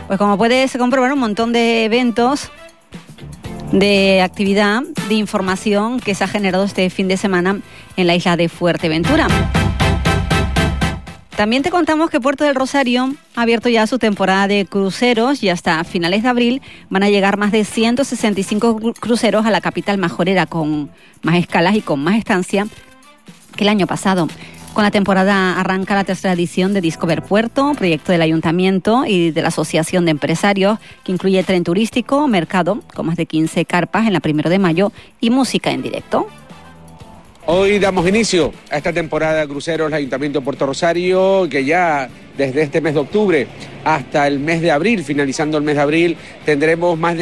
Pues como puedes comprobar, un montón de eventos, de actividad, de información que se ha generado este fin de semana en la isla de Fuerteventura. También te contamos que Puerto del Rosario ha abierto ya su temporada de cruceros y hasta finales de abril van a llegar más de 165 cruceros a la capital majorera, con más escalas y con más estancia que el año pasado. Con la temporada arranca la tercera edición de Discover Puerto, proyecto del Ayuntamiento y de la Asociación de Empresarios, que incluye tren turístico, mercado con más de 15 carpas en la 1 de mayo y música en directo. Hoy damos inicio a esta temporada de cruceros del Ayuntamiento de Puerto Rosario, que ya desde este mes de octubre hasta el mes de abril, finalizando el mes de abril, tendremos más de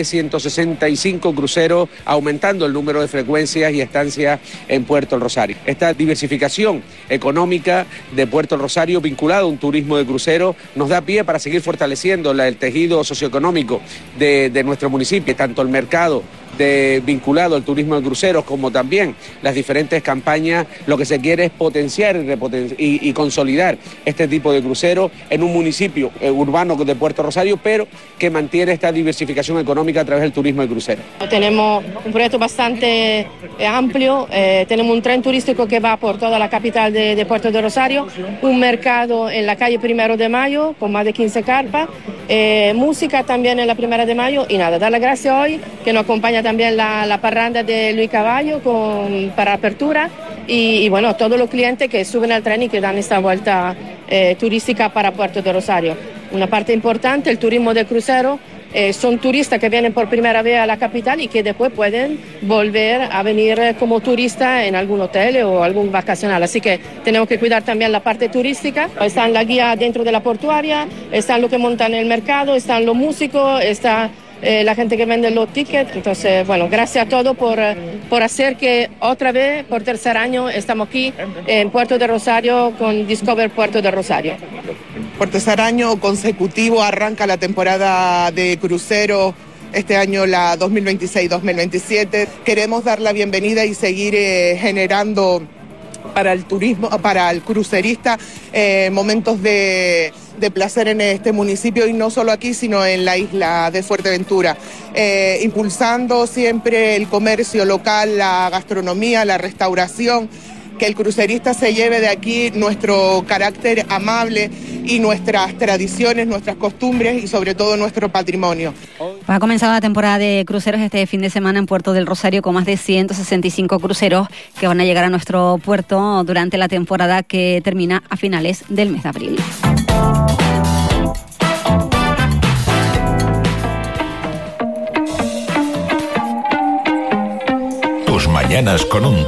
165 cruceros, aumentando el número de frecuencias y estancias en Puerto Rosario. Esta diversificación económica de Puerto Rosario vinculada a un turismo de crucero nos da pie para seguir fortaleciendo el tejido socioeconómico de nuestro municipio, tanto el mercado vinculado al turismo de cruceros como también las diferentes campañas. Lo que se quiere es potenciar y consolidar este tipo de cruceros en un municipio urbano de Puerto Rosario, pero que mantiene esta diversificación económica a través del turismo de cruceros. Tenemos un proyecto bastante amplio, tenemos un tren turístico que va por toda la capital de Puerto de Rosario, un mercado en la calle 1 de Mayo con más de 15 carpas, música también en la 1 de Mayo y nada, dar las gracias hoy que nos acompaña también la parranda de Luis Caballo para apertura y bueno, todos los clientes que suben al tren y que dan esta vuelta turística para Puerto de Rosario. Una parte importante, el turismo de crucero, son turistas que vienen por primera vez a la capital y que después pueden volver a venir como turista en algún hotel o algún vacacional. Así que tenemos que cuidar también la parte turística. Están la guía dentro de la portuaria, están los que montan el mercado, están los músicos, está la gente que vende los tickets. Entonces, bueno, gracias a todos por hacer que otra vez, por tercer año, estamos aquí en Puerto de Rosario con Discover Puerto de Rosario. Por tercer año consecutivo arranca la temporada de crucero, este año la 2026-2027. Queremos dar la bienvenida y seguir generando para el turismo, para el crucerista, momentos de placer en este municipio y no solo aquí, sino en la isla de Fuerteventura, impulsando siempre el comercio local, la gastronomía, la restauración, que el crucerista se lleve de aquí nuestro carácter amable y nuestras tradiciones, nuestras costumbres y sobre todo nuestro patrimonio. Ha comenzado la temporada de cruceros este fin de semana en Puerto del Rosario con más de 165 cruceros que van a llegar a nuestro puerto durante la temporada que termina a finales del mes de abril. Tus mañanas con un